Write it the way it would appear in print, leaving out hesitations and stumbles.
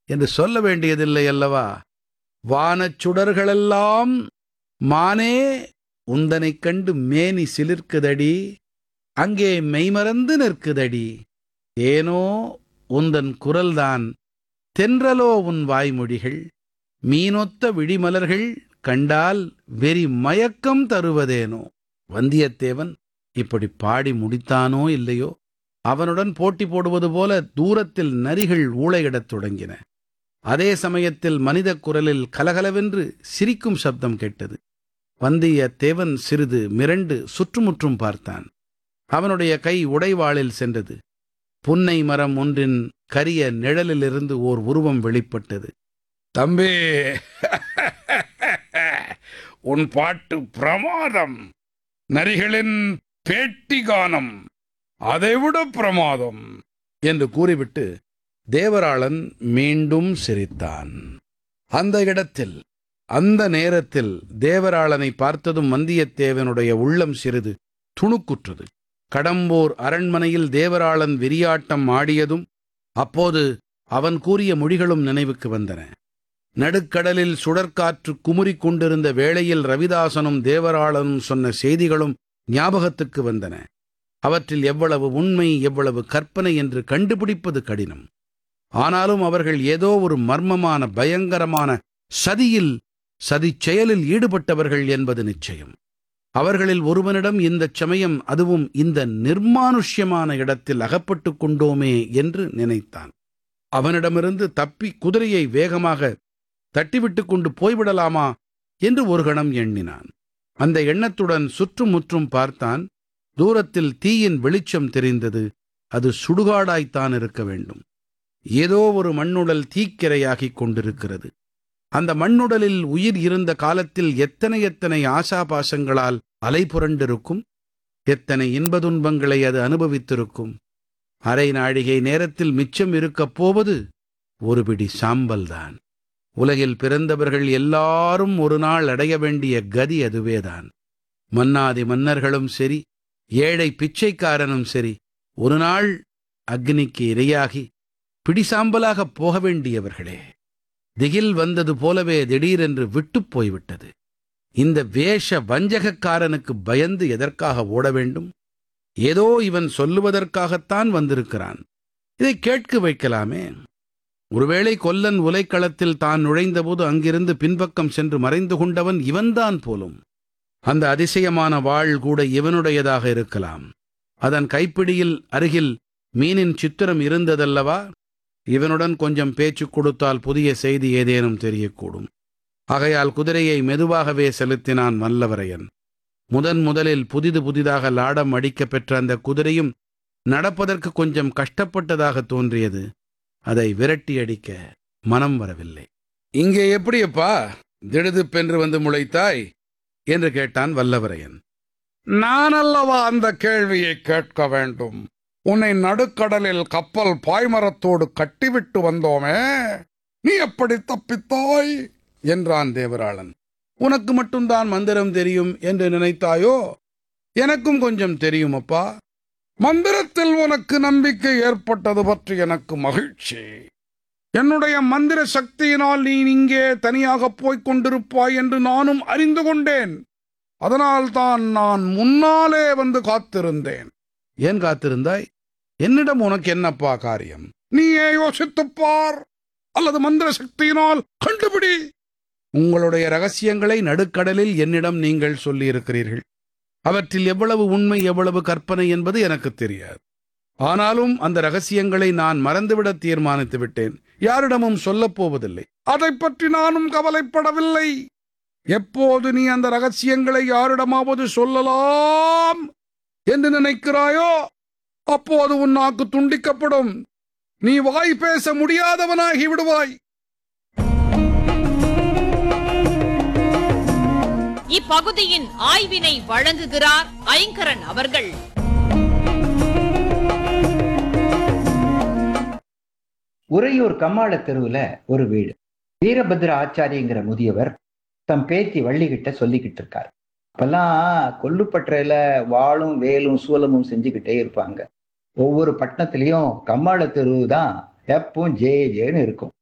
என்று சொல்ல வேண்டியதில்லை அல்லவா? வானச் சுடர்களெல்லாம் மானே உந்தனைக் கண்டு மேனி சிலிர்க்குதடி, அங்கே மெய்மறந்து நிற்குதடி, ஏனோ உந்தன் குரல்தான், தென்றலோ உன் வாய்மொழிகள், மீனொத்த விழிமலர்கள் கண்டால் வெறி மயக்கம் தருவதேனோ. வந்தியத்தேவன் இப்படி பாடி முடித்தானோ இல்லையோ, அவனுடன் போட்டி போடுவது போல தூரத்தில் நரிகள் ஊளையிடத் தொடங்கின. அதே சமயத்தில் மனித குரலில் கலகலவென்று சிரிக்கும் சப்தம் கேட்டது. வந்தியத்தேவன் சிறிது மிரண்டு சுற்றுமுற்றும் பார்த்தான். அவனுடைய கை உடைவாளில் சென்றது. புன்னை மரம் ஒன்றின் கரிய நிழலிலிருந்து ஓர் உருவம் வெளிப்பட்டது. தம்பி, உன் பாட்டு பிரமாதம். நரிகளின் பேட்டி கானம் அதைவிட பிரமாதம் என்று கூறிவிட்டு தேவராளன் மீண்டும் சிரித்தான். அந்த இடத்தில் அந்த நேரத்தில் தேவராளனை பார்த்ததும் வந்தியத்தேவனுடைய உள்ளம் சிறிது துணுக்குற்றது. கடம்பூர் அரண்மனையில் தேவராளன் வெறியாட்டம் ஆடியதும் அப்போது அவன் கூறிய மொழிகளும் நினைவுக்கு வந்தன. நடுக்கடலில் சுடற்காற்று குமுறிக் கொண்டிருந்த வேளையில் ரவிதாசனும் தேவராளனும் சொன்ன செய்திகளும் ஞாபகத்துக்கு வந்தன. அவற்றில் எவ்வளவு உண்மை எவ்வளவு கற்பனை என்று கண்டுபிடிப்பது கடினம். ஆனாலும் அவர்கள் ஏதோ ஒரு மர்மமான பயங்கரமான சதிச் செயலில் ஈடுபட்டவர்கள் என்பது நிச்சயம். அவர்களில் ஒருவனிடம் இந்தச் சமயம், அதுவும் இந்த நிர்மானுஷ்யமான இடத்தில் அகப்பட்டுக் கொண்டோமே என்று நினைத்தான். அவனிடமிருந்து தப்பி குதிரையை வேகமாக தட்டிவிட்டு கொண்டு போய்விடலாமா என்று ஒரு கணம் எண்ணினான். அந்த எண்ணத்துடன் சுற்றுமுற்றும் பார்த்தான். தூரத்தில் தீயின் வெளிச்சம் தெரிந்தது. அது சுடுகாடாய்த்தான் இருக்க வேண்டும். ஏதோ ஒரு மண்ணுடல் தீக்கிரையாகிக் கொண்டிருக்கிறது. அந்த மண்ணுடலில் உயிர் இருந்த காலத்தில் எத்தனை எத்தனை ஆசாபாசங்களால் அலைபுரண்டிருக்கும், எத்தனை இன்ப துன்பங்களை அது அனுபவித்திருக்கும். அரை நாழிகை நேரத்தில் மிச்சம் இருக்கப் போவது ஒரு பிடி சாம்பல்தான். உலகில் பிறந்தவர்கள் எல்லாரும் ஒரு நாள் அடைய வேண்டிய கதி அதுவேதான். மன்னாதி மன்னர்களும் சரி, ஏழை பிச்சைக்காரனும் சரி, ஒரு நாள் அக்னிக்கு இரையாகி பிடிசாம்பலாகப் போக வேண்டியவர்களே. திகில் வந்தது போலவே திடீரென்று விட்டுப் போய்விட்டது. இந்த வேஷ வஞ்சகக்காரனுக்கு பயந்து எதற்காக ஓட வேண்டும்? ஏதோ இவன் சொல்லுவதற்காகத்தான் வந்திருக்கிறான். இதை கேட்க வைக்கலாமே. ஒருவேளை கொல்லன் உலைக்களத்தில் தான் நுழைந்தபோது அங்கிருந்து பின்பக்கம் சென்று மறைந்து கொண்டவன் இவன்தான் போலும். அந்த அதிசயமான வாள் கூட இவனுடையதாக இருக்கலாம். அதன் கைப்பிடியில் அருகில் மீனின் சித்திரம் இருந்ததல்லவா? இவனுடன் கொஞ்சம் பேச்சு கொடுத்தால் புதிய செய்தி ஏதேனும் தெரியக்கூடும். ஆகையால் குதிரையை மெதுவாகவே செலுத்தினான் வல்லவரையன். முதலில் புதிதாக லாடம் அடிக்க பெற்ற அந்த குதிரையும் நடப்பதற்கு கொஞ்சம் கஷ்டப்பட்டதாக தோன்றியது. அதை விரட்டி அடிக்க மனம் வரவில்லை. இங்கே எப்படியப்பா திடுதிப்பென்று வந்து முளைத்தாய் என்று கேட்டான் வல்லவரையன். நான் அல்லவா அந்த கேள்வியை கேட்க வேண்டும்? உன்னை நடுக்கடலில் கப்பல் பாய்மரத்தோடு கட்டிவிட்டு வந்தோமே, நீ எப்படி தப்பித்தாய் என்றான் தேவராளன். உனக்கு மட்டும்தான் மந்திரம் தெரியும் என்று நினைத்தாயோ? எனக்கும் கொஞ்சம் தெரியும் அப்பா. மந்திரத்தில் உனக்கு நம்பிக்கை ஏற்பட்டது பற்றி எனக்கு மகிழ்ச்சி. என்னுடைய மந்திர சக்தியினால் நீ இங்கே தனியாக போய்க் கொண்டிருப்பாய் என்று நானும் அறிந்து கொண்டேன். அதனால்தான் நான் முன்னாலே வந்து காத்திருந்தேன். ஏன் காத்திருந்தாய்? என்னிடம் உனக்கு என்னப்பா காரியம்? நீயே யோசித்துப்பார், அல்லது மந்திர சக்தியினால் கண்டுபிடி. உங்களுடைய ரகசியங்களை நடுக்கடலில் என்னிடம் நீங்கள் சொல்லியிருக்கிறீர்கள். அவற்றில் எவ்வளவு உண்மை எவ்வளவு கற்பனை என்பது எனக்கு தெரியாது. ஆனாலும் அந்த ரகசியங்களை நான் மறந்துவிட தீர்மானித்து விட்டேன். யாரிடமும் சொல்லப் போவதில்லை. அதை பற்றி நானும் கவலைப்படவில்லை. எப்போது நீ அந்த ரகசியங்களை யாரிடமாவது சொல்லலாம் என்று நினைக்கிறாயோ, அப்போது உன் நாக்கு துண்டிக்கப்படும். நீ வாய் பேச முடியாதவனாகி விடுவாய். இப்பகுதியின் ஆய்வினை வழங்குகிறார் ஐங்கரன் அவர்கள். உறையூர் கம்மாள தெருவுல ஒரு வீடு. வீரபத்ர ஆச்சாரியங்கிற முதியவர் தம் பேத்தி வள்ளிகிட்ட சொல்லிக்கிட்டு இருக்காரு. அப்பெல்லாம் கொல்லுப்பற்றையில வாளும் வேலும் சூலமும் செஞ்சுக்கிட்டே இருப்பாங்க. ஒவ்வொரு பட்டணத்திலையும் கம்மாள தெருவு தான் எப்பவும் ஜேன்னு இருக்கும்.